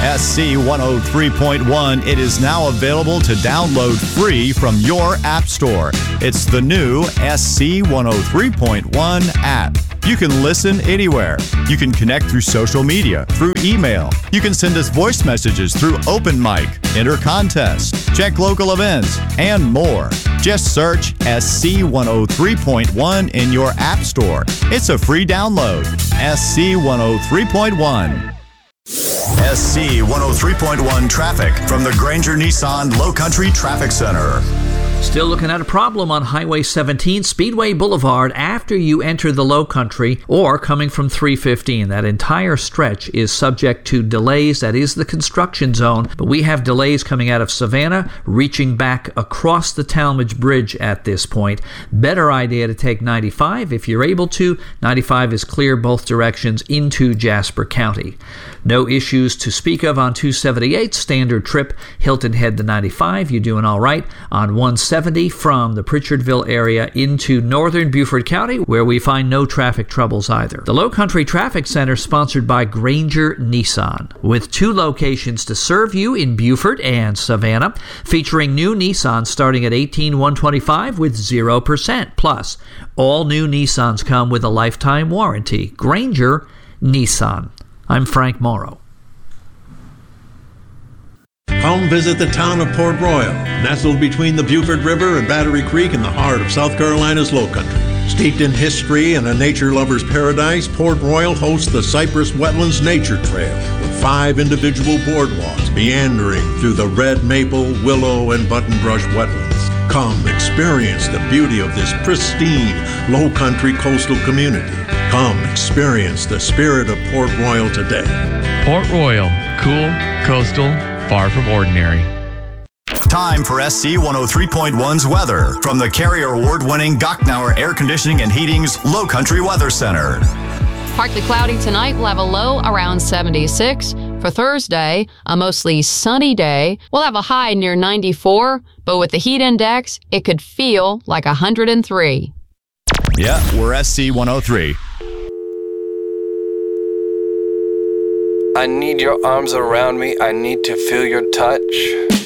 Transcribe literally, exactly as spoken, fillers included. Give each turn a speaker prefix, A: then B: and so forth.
A: S C one oh three point one. It is now available to download free from your app store. It's the new S C one oh three point one app. You can listen anywhere. You can connect through social media, through email. You can send us voice messages through Open Mic, enter contests, check local events, and more. Just search S C one oh three point one in your app store. It's a free download. S C one oh three point one. S C one oh three point one traffic from the Granger Nissan Low Country Traffic Center.
B: Still looking at a problem on Highway seventeen, Speedway Boulevard, after you enter the Low Country or coming from three fifteen. That entire stretch is subject to delays. That is the construction zone, but we have delays coming out of Savannah, reaching back across the Talmadge Bridge at this point. Better idea to take ninety-five if you're able to. ninety-five is clear both directions into Jasper County. No issues to speak of on two seventy-eight, standard trip, Hilton Head to ninety-five. You're doing all right on one seventy from the Pritchardville area into northern Beaufort County, where we find no traffic troubles either. The Low Country Traffic Center, sponsored by Granger Nissan, with two locations to serve you in Beaufort and Savannah, featuring new Nissans starting at eighteen thousand one hundred twenty-five dollars with zero percent. Plus, all new Nissans come with a lifetime warranty. Granger Nissan. I'm Frank Morrow.
C: Come visit the town of Port Royal, nestled between the Beaufort River and Battery Creek in the heart of South Carolina's Low Country. Steeped in history and a nature lover's paradise, Port Royal hosts the Cypress Wetlands Nature Trail with five individual boardwalks meandering through the red maple, willow, and buttonbrush wetlands. Come experience the beauty of this pristine Low Country coastal community. Come experience the spirit of Port Royal today.
D: Port Royal, cool, coastal, far from ordinary.
A: Time for S C one oh three point one's weather from the Carrier Award-winning Gochnauer Air Conditioning and Heating's Low Country Weather Center.
E: Partly cloudy tonight. We'll have a low around seventy-six. For Thursday, a mostly sunny day. We'll have a high near ninety-four, but with the heat index, it could feel like one hundred three.
A: Yeah, we're S C one oh three.
F: I need your arms around me. I need to feel your touch.